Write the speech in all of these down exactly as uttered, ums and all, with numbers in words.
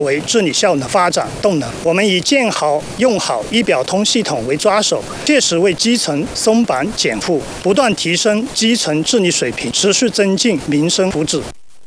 为治理效能发展动能。我们以建好用好医表通系统为抓手，切实为基层松绑减负，不断提升基层治理水平，持续增进民生福祉。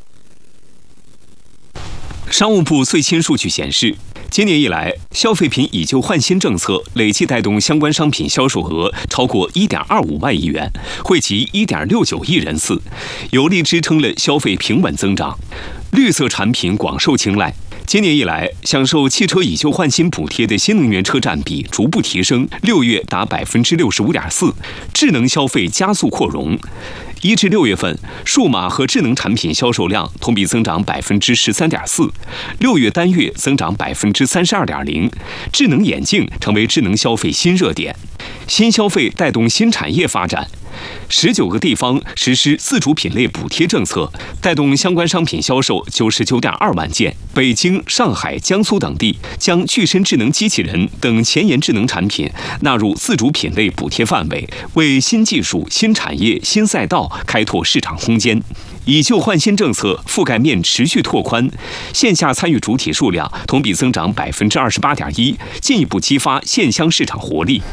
商务部最新数据显示，今年以来，消费品以旧换新政策累计带动相关商品销售额超过 一点二五万亿元，惠及 一点六九亿人次，有力支撑了消费平稳增长。绿色产品广受青睐。今年以来，享受汽车以旧换新补贴的新能源车占比逐步提升，六月达百分之六十五点四，智能消费加速扩容。一至六月份，数码和智能产品销售量同比增长百分之十三点四，六月单月增长百分之三十二点零。智能眼镜成为智能消费新热点，新消费带动新产业发展。十九个地方实施自主品类补贴政策，带动相关商品销售九十九点二万件。北京、上海、江苏等地将具身智能机器人等前沿智能产品纳入自主品类补贴范围，为新技术、新产业、新赛道开拓市场空间。以旧换新政策覆盖面持续拓宽，线下参与主体数量同比增长百分之二十八点一，进一步激发线乡市场活力。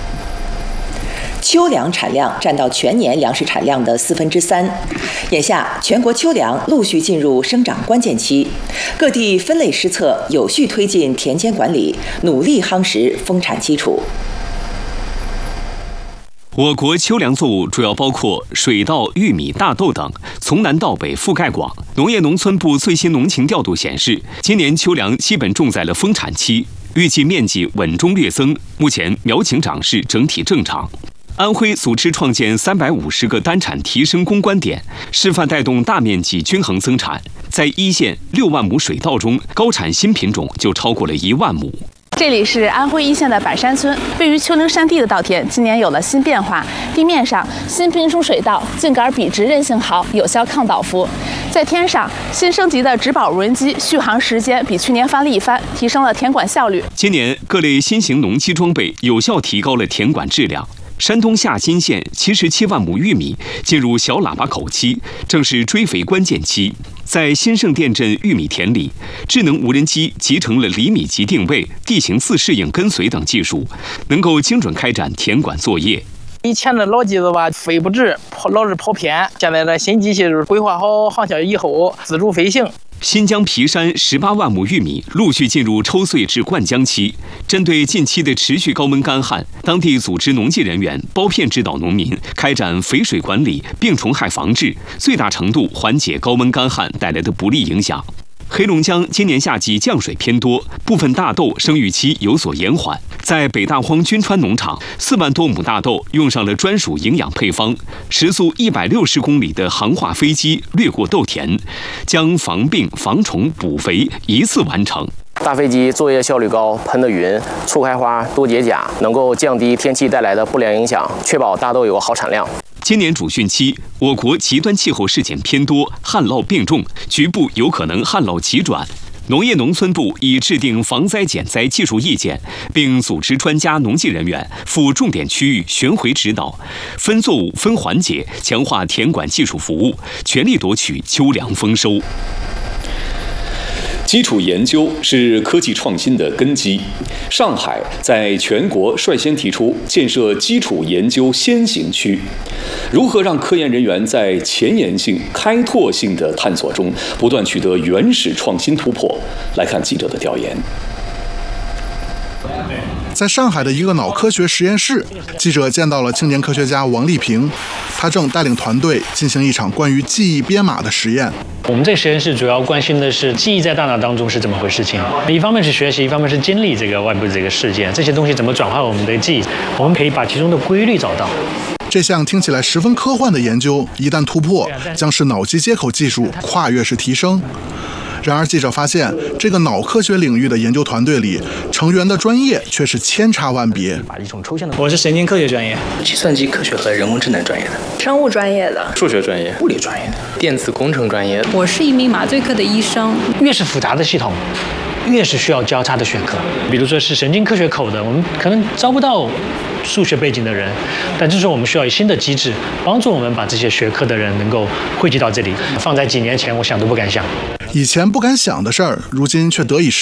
秋粮产量占到全年粮食产量的四分之三，眼下全国秋粮陆续进入生长关键期，各地分类施策，有序推进田间管理，努力夯实丰产基础。 我国秋粮作物主要包括水稻、玉米、大豆等，从南到北覆盖广。农业农村部最新农情调度显示，今年秋粮基本种在了丰产期，预计面积稳中略增，目前苗情长势整体正常。安徽组织创建三百五十个单产提升攻关点，示范带动大面积均衡增产。在一线六万亩水稻中，高产新品种就超过了一万亩。 这里是安徽一线的百山村，位于丘陵山地的稻田今年有了新变化。地面上新品种水稻茎秆笔直，韧性好，有效抗倒伏。在天上，新升级的植保无人机续航时间比去年翻了一番，提升了田管效率。 今年各类新型农机装备有效提高了田管质量。山东夏金县七十七万亩玉米进入小喇叭口期，正是追肥关键期。在新盛店镇玉米田里，智能无人机集成了厘米级定位、地形自适应跟随等技术，能够精准开展田管作业。 以前的老机子吧，飞不直，跑老是跑偏。现在的新机器是规划好航线以后，自主飞行。 新疆皮山十八万亩玉米陆续进入抽穗至灌浆期。针对近期的持续高温干旱，当地组织农技人员包片指导农民开展肥水管理、病虫害防治，最大程度缓解高温干旱带来的不利影响。黑龙江今年夏季降水偏多，部分大豆生育期有所延缓。在北大荒军川农场，四万多亩大豆用上了专属营养配方，时速一百六十公里的航化飞机掠过豆田，将防病、防虫、补肥一次完成。 大飞机作业效率高，喷的匀，促开花，多结荚，能够降低天气带来的不良影响，确保大豆有好产量。 今年主汛期，我国极端气候事件偏多，旱涝并重，局部有可能旱涝急转。农业农村部已制定防灾减灾技术意见，并组织专家农技人员赴重点区域巡回指导，分作物分环节强化田管技术服务，全力夺取秋粮丰收。 基础研究是科技创新的根基。上海在全国率先提出建设基础研究先行区。如何让科研人员在前沿性、开拓性的探索中不断取得原始创新突破？来看记者的调研。 在上海的一个脑科学实验室，记者见到了青年科学家王丽萍，他正带领团队进行一场关于记忆编码的实验。 我们这个实验室主要关心的是记忆在大脑当中是怎么回事情，一方面是学习，一方面是经历这个外部的这个事件，这些东西怎么转化我们的记忆，我们可以把其中的规律找到。 这项听起来十分科幻的研究，一旦突破，将使脑机接口技术跨越式提升。然而，记者发现，这个脑科学领域的研究团队里，成员的专业却是千差万别。 我是神经科学专业， 计算机科学和人工智能专业的， 生物专业的， 数学专业，物理专业的，电子工程专业的。 我是一名麻醉科的医生。 越是复杂的系统，越是需要交叉的学科。比如说是神经科学口的，我们可能招不到数学背景的人，但就是我们需要新的机制帮助我们把这些学科的人能够汇集到这里。放在几年前，我想都不敢想。 以前不敢想的事儿，如今却得以实